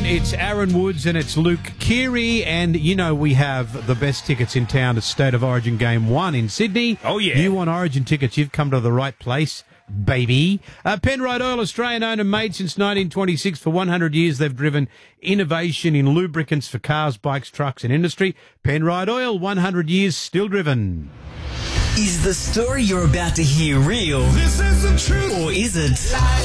It's Aaron Woods and it's Luke Keary, and you know we have the best tickets in town to State of Origin Game 1 in Sydney. Oh, yeah. You want Origin tickets, you've come to the right place, baby. Penrite Oil, Australian owned and made since 1926. For 100 years, they've driven innovation in lubricants for cars, bikes, trucks and industry. Penrite Oil, 100 years, still driven. Is the story you're about to hear real? This isn't true. Or is it?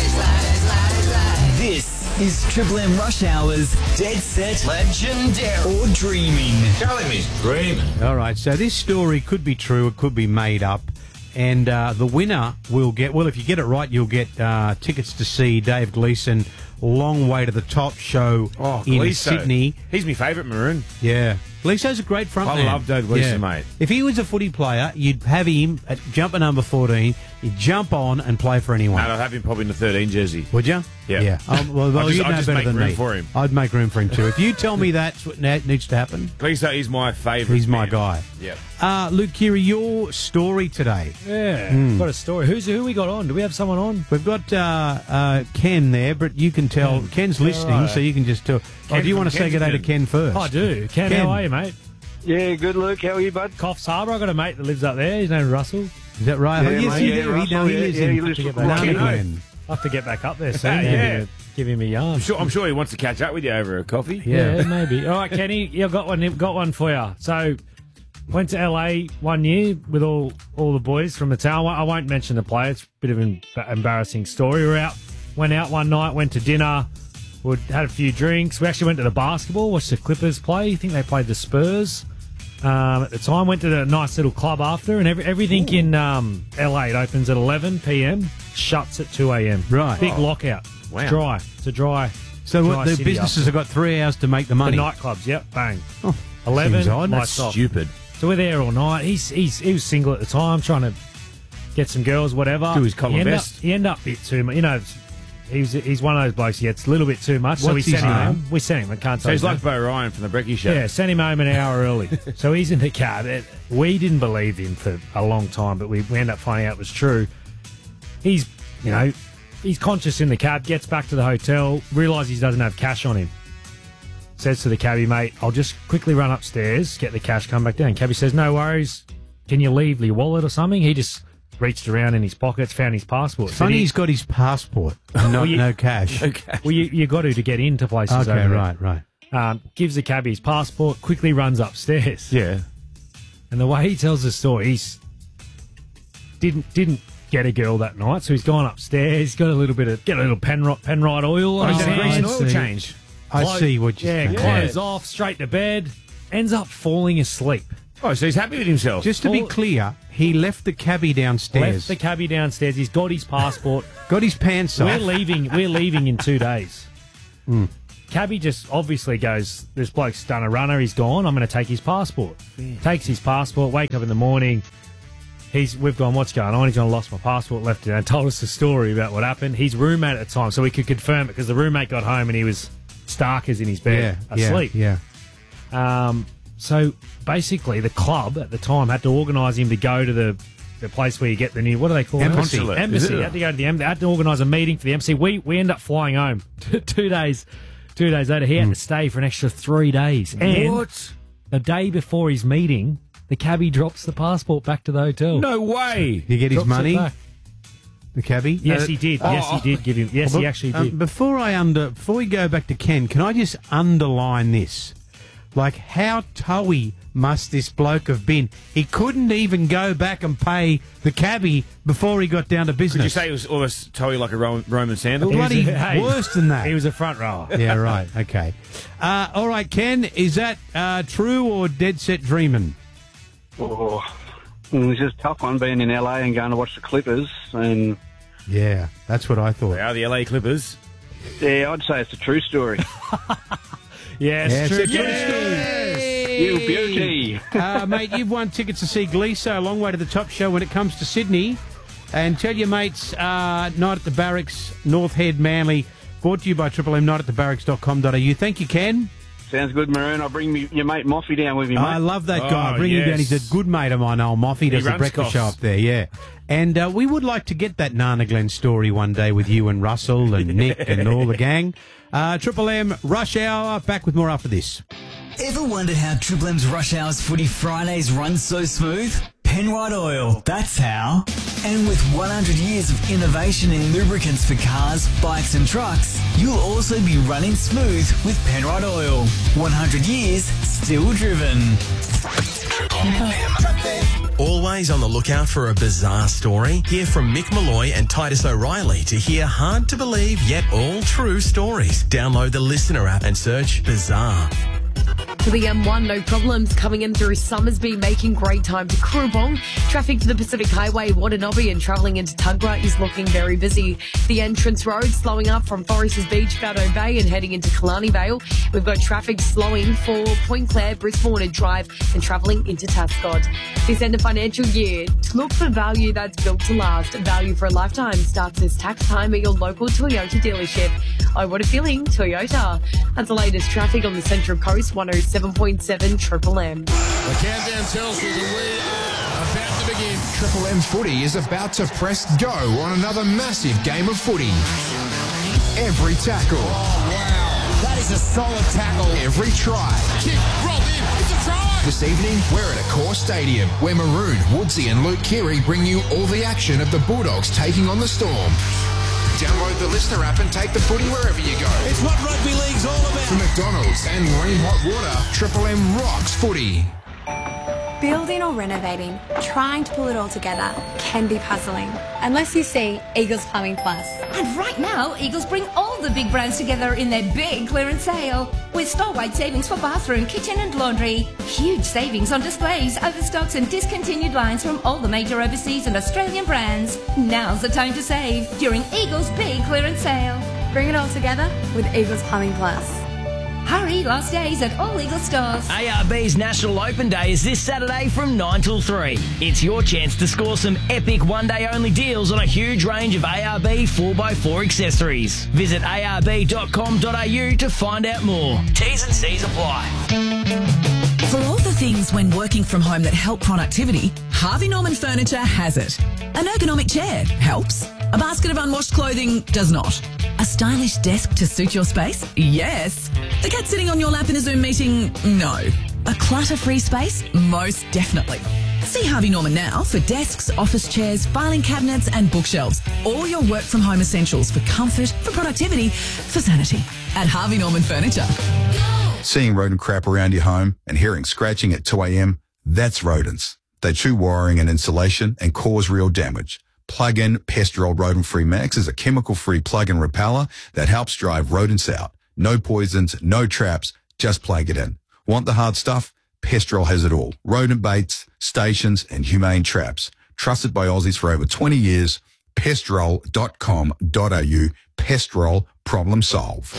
This is Triple M Rush Hour's Dead Set, Legendary, or Dreaming. Telling me he's dreaming. All right, so this story could be true, it could be made up. And the winner will get, well, if you get it right, you'll get tickets to see Dave Gleeson, Long Way to the Top show in Sydney. He's my favourite maroon. Yeah. Gleeson's a great frontman. I love Dave Gleeson, mate. If he was a footy player, you'd have him at jumper number 14, you'd jump on and play for anyone. And I'd have him probably in the 13 jersey. Would you? Yeah. Well, you'd know just better make than room me. for him. I'd make room for him too. If you tell me that's what needs to happen, Gleeson is my favourite. he's my man. guy. Yeah. Luke Keary, your story today. Yeah, got a story. Who we got on? Do we have someone on? We've got Ken there, but you can tell Ken's listening, so you can just tell. Do you want to say good day to Ken first? I do. Ken, how are you, mate? Yeah, good, Luke. How are you, bud? Coffs Harbour. I got a mate that lives up there. His name's Russell. Is that right? Yeah, oh, yes, mate, you yeah, do. Russell, He lives in he lives with Namaquan. I'll have to get back up there soon. Yeah. Give him a yarn. I'm sure he wants to catch up with you over a coffee. Yeah, maybe. All right, Kenny, yeah, I've got one for you. So, went to LA 1 year with all the boys from the town. I won't mention the play. It's a bit of an embarrassing story. Went out one night, went to dinner, had a few drinks. We actually went to the basketball, watched the Clippers play. I think they played the Spurs at the time. Went to a nice little club after, and everything in LA, it opens at 11 p.m, shuts at 2 a.m. Right. Big lockout. Wow. It's dry. It's a dry. So dry the city businesses have got 3 hours to make the money. the nightclubs, yep, bang. Oh, 11, seems odd. lights That's off. stupid. So we're there all night. He was single at the time, trying to get some girls, whatever. Do his collar vest. He ended up a bit too much. You know, he's one of those blokes. He gets a little bit too much. So we What's his sent him name? home. We sent him. I can't So say he's his like name. Bo Ryan from the Brekkie Show. Yeah, sent him home an hour early. So he's in the cab. We didn't believe him for a long time, but we ended up finding out it was true. He's conscious in the cab, gets back to the hotel, realises he doesn't have cash on him. Says to the cabbie, mate, I'll just quickly run upstairs, get the cash, come back down. Cabbie says, no worries. Can you leave your wallet or something? He just reached around in his pockets, found his passport. Funny he's got his passport, no cash. Okay. Well, you got to get into places Okay, over there. right. Gives the cabbie his passport, quickly runs upstairs. Yeah. And the way he tells the story, he's didn't get a girl that night, so he's gone upstairs, got a little Penrite oil on He's his had a grease and hands. oil change. I see what you're saying. Clothes off, straight to bed, ends up falling asleep. Oh, so he's happy with himself. Just to be clear, he left the cabbie downstairs. Left the cabbie downstairs. He's got his passport. Got his pants We're off. leaving in 2 days. Cabbie just obviously goes, this bloke's done a runner, he's gone, I'm going to take his passport. Takes his passport, wake up in the morning, we've gone, what's going on? He's gone, lost my passport, left it, and told us the story about what happened. His roommate at the time, so we could confirm it, because the roommate got home and he was starkers in his bed, asleep. Yeah. So basically, the club at the time had to organise him to go to the place where you get the new, what do they call it? Embassy. Embassy. Had to go to the embassy. Had to organise a meeting for the embassy. We end up flying home 2 days. 2 days later, he had to stay for an extra 3 days. And What? the day before his meeting, the cabbie drops the passport back to the hotel. No way. You get his Drops it money, back. the cabbie? Yes, he did. Yes, he did give him. Yes, he actually did. Before we go back to Ken, can I just underline this? Like, how toey must this bloke have been? He couldn't even go back and pay the cabbie before he got down to business. Could you say it was almost toey like a Roman sandal? Bloody Hey, worse than that. He was a front rower. Yeah, right. Okay. All right, Ken, is that true or dead set dreaming? Oh, it's just a tough one being in LA and going to watch the Clippers. And Yeah, that's what I thought. They are the LA Clippers. yeah, I'd say it's a true story. Yes, Yes, true. it's true. Yes. You beauty. Mate, you've won tickets to see Gleeso, a long way to the top show when it comes to Sydney. And tell your mates, Night at the Barracks, North Head, Manly, brought to you by Triple M, nightatthebarracks.com.au. Thank you, Ken. Sounds good, Maroon. I'll bring your mate Moffy down with me, mate. I love that guy. Oh, Bring him down. yes. He's a good mate of mine, old Moffy. Does the runs breakfast show Coffs. up there, yeah. And we would like to get that Nana Glen story one day with you and Russell and Nick and all the gang. Triple M, Rush Hour, back with more after this. Ever wondered how Triple M's Rush Hours Footy Fridays run so smooth? Penrite Oil, that's how. And with 100 years of innovation in lubricants for cars, bikes and trucks, you'll also be running smooth with Penrite Oil. 100 years, still driven. Always on the lookout for a bizarre story? Hear from Mick Malloy and Titus O'Reilly to hear hard-to-believe yet all-true stories. Download the Listener app and search Bizarre. To the M1, no problems coming in through Summersby, making great time to Krubong. Traffic to the Pacific Highway, Watanabe and travelling into Tuggerah is looking very busy. The entrance road slowing up from Foresters Beach, Fado Bay and heading into Killarney Vale. We've got traffic slowing for Point Clare, Brisbane Drive and travelling into Tascott. This end of financial year, to look for value that's built to last. Value for a lifetime starts this tax time at your local Toyota dealership. Oh, what a feeling, Toyota. That's the latest traffic on the Central Coast, 107.7 Triple M. The countdown tells us that we are about to begin. Triple M Footy is about to press go on another massive game of footy. Every tackle. Oh, wow. That is a solid tackle. Every try. Kick, rolled in. It's a try. This evening, we're at Accor Stadium, where Maroon, Woodsy and Luke Keary bring you all the action of the Bulldogs taking on the Storm. Download the Listener app and take the footy wherever you go. It's what rugby league's all about. From McDonald's and Marine Hot Water, Triple M rocks footy. Building or renovating, trying to pull it all together can be puzzling. Unless you see Eagles Plumbing Plus. And right now, Eagles bring all the big brands together in their big clearance sale. With store-wide savings for bathroom, kitchen and laundry. Huge savings on displays, overstocks and discontinued lines from all the major overseas and Australian brands. Now's the time to save during Eagles' big clearance sale. Bring it all together with Eagles Plumbing Plus. Hurry, last days at all Eagles stores. ARB's National Open Day is this Saturday from 9 till 3. It's your chance to score some epic one-day only deals on a huge range of ARB 4x4 accessories. Visit arb.com.au to find out more. T's and C's apply. For all the things when working from home that help productivity, Harvey Norman Furniture has it. An ergonomic chair helps. A basket of unwashed clothing does not. A stylish desk to suit your space? Yes. The cat sitting on your lap in a Zoom meeting? No. A clutter-free space? Most definitely. See Harvey Norman now for desks, office chairs, filing cabinets and bookshelves. All your work from home essentials for comfort, for productivity, for sanity. At Harvey Norman Furniture. Seeing rodent crap around your home and hearing scratching at 2 a.m, that's rodents. They chew wiring and insulation and cause real damage. Plug-in Pestrol Rodent-Free Max is a chemical-free plug-in repeller that helps drive rodents out. No poisons, no traps, just plug it in. Want the hard stuff? Pestrol has it all. Rodent baits, stations and humane traps. Trusted by Aussies for over 20 years. Pestrol.com.au. Pestrol, problem solve.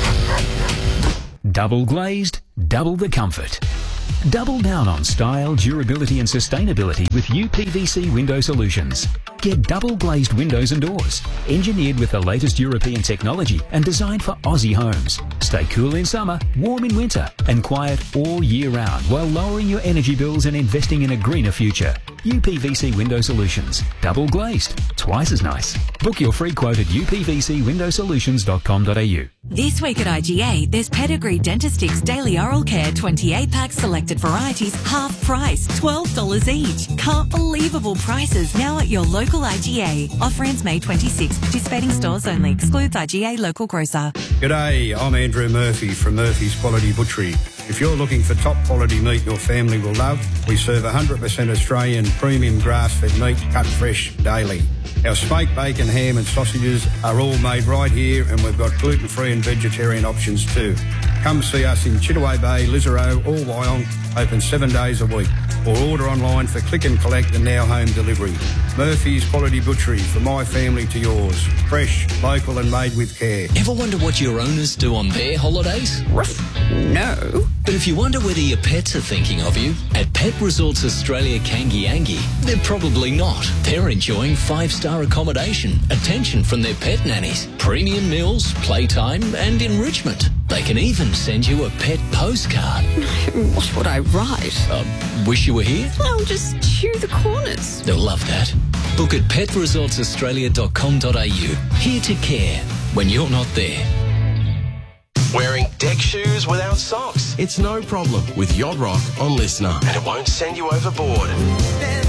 Double glazed, double the comfort. Double down on style, durability and sustainability with UPVC Window Solutions. Get double glazed windows and doors, engineered with the latest European technology and designed for Aussie homes. Stay cool in summer, warm in winter and quiet all year round while lowering your energy bills and investing in a greener future. UPVC Window Solutions. Double glazed, twice as nice. Book your free quote at upvcwindowsolutions.com.au. This week at IGA, there's Pedigree Dentistix Daily Oral Care 28-pack selected varieties, half price, $12 each. Unbelievable prices now at your local IGA. Offer ends May 26. Participating stores only. Excludes IGA local grocer. G'day, I'm Andrew Murphy from Murphy's Quality Butchery. If you're looking for top quality meat your family will love, we serve 100% Australian premium grass-fed meat cut fresh daily. Our smoked bacon, ham and sausages are all made right here and we've got gluten-free and vegetarian options too. Come see us in Chittaway Bay, Lisarow or Wyong, open 7 days a week. Or order online for click and collect and now home delivery. Murphy's Quality Butchery, for my family to yours. Fresh, local and made with care. Ever wonder what your owners do on their holidays? No. But if you wonder whether your pets are thinking of you, at Pet Resorts Australia Kangiangi, they're probably not. They're enjoying 5-star accommodation, attention from their pet nannies, premium meals, playtime and enrichment. They can can even send you a pet postcard. What would I write? Wish you were here? I'll just chew the corners. They'll love that. Book at petresortsaustralia.com.au. Here to care when you're not there. Wearing deck shoes without socks? It's no problem with Yacht Rock on Listener, and it won't send you overboard.